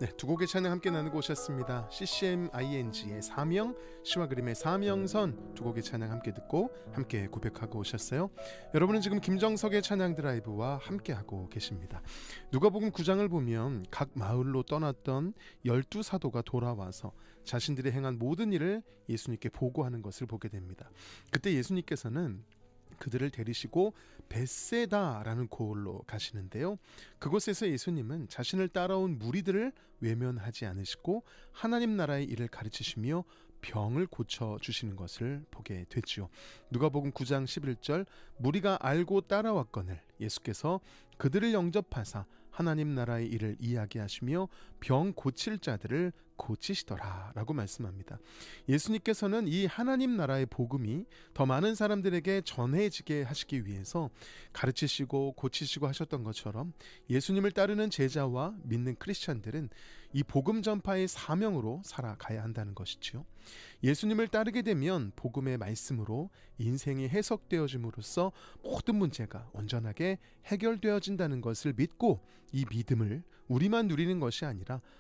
네, 두 곡의 찬양 함께 나누고 오셨습니다. CCMING의 사명, 시와 그림의 사명선 두 곡의 찬양 함께 듣고 함께 고백하고 오셨어요. 여러분은 지금 김정석의 찬양 드라이브와 함께하고 계십니다. 누가복음 9장을 보면 각 마을로 떠났던 12사도가 돌아와서 자신들이 행한 모든 일을 예수님께 보고하는 것을 보게 됩니다. 그때 예수님께서는 그들을 데리시고 벳세다라는 고을로 가시는데요. 그곳에서 예수님은 자신을 따라온 무리들을 외면하지 않으시고 하나님 나라의 일을 가르치시며 병을 고쳐주시는 것을 보게 됐죠. 누가복음 9장 11절 무리가 알고 따라왔거늘 예수께서 그들을 영접하사 하나님 나라의 일을 이야기하시며 병 고칠 자들을 고치시더라 라고 말씀합니다. 예수님께서는 이 하나님 나라의 복음이 더 많은 사람들에게 전해지게 하시기 위해서 가르치시고 고치시고 하셨던 것처럼 예수님을 따르는 제자와 믿는 크리스찬들은 이 복음 전파의 사명으로 살아가야 한다는 것이지요. 예수님을 따르게 되면 복음의 말씀으로 인생이 해석되어짐으로써 모든 문제가 온전하게 해결되어진다는 것을 믿고 이 믿음을 우리만 누리는 것이 아니라